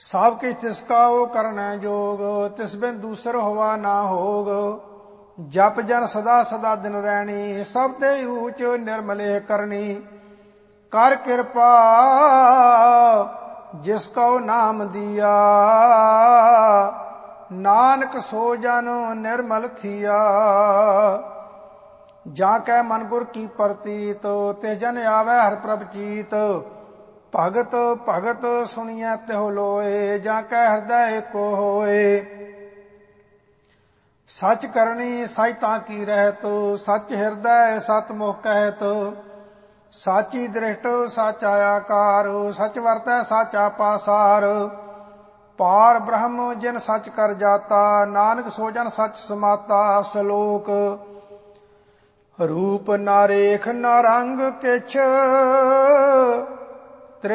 ਸਭ ਕਿਛ ਤਿਸਕਾ ਉਹ ਕਰਨੈ ਜੋਗ, ਤਿਸ ਬਿਨ ਦੂਸਰ ਹੋਵਾ ਨਾ ਹੋਗ। ਜਪ ਜਨ ਸਦਾ ਸਦਾ ਦਿਨ ਰਹਿਣੀ, ਸਭ ਤੇ ਊਚ ਨਿਰਮਲੇ ਕਰਨੀ। ਕਰ ਕਿਰਪਾ ਜਿਸ ਕਉ ਨਾਮ ਦੀਆ, ਨਾਨਕ ਸੋ ਜਨ ਨਿਰਮਲ ਥੀਆ। ਜਾਂ ਕੈ ਮਨ ਗੁਰ ਕੀ ਪ੍ਰਤੀਤ, ਤਿਸ ਜਨ ਆਵੈ ਹਰਿ ਪ੍ਰਭ ਚੀਤ। ਭਗਤ ਭਗਤ ਸੁਣੀਐ ਤਿਹੁ ਲੋਏ, ਜਾਂ ਕੈ ਹਿਰਦੈ ਏਕੋ ਹੋਏ। ਸਚ ਕਰਨੀ ਸਚ ਤਾਂ ਕੀ ਰਹਿਤ, ਸਚ ਹਿਰਦੈ ਸਤ ਮੁਖ ਕਹਿਤ। ਸਾਚੀ ਦ੍ਰਿਸ਼ਟ ਸਚ ਆਕਾਰ, ਸਚ ਵਰਤੈ ਸਾਚਾ ਪਾਸਾਰ। ਪਾਰ ਬ੍ਰਹਮ ਜਿਨ ਸਚ ਕਰ ਜਾਤਾ, ਨਾਨਕ ਸੋ ਜਨ ਸਚ ਸਮਾਤਾ। ਸ਼ਲੋਕ। ਰੂਪ ਨਾ ਰੇਖ ਨਾ ਰੰਗ ਕਿਛ,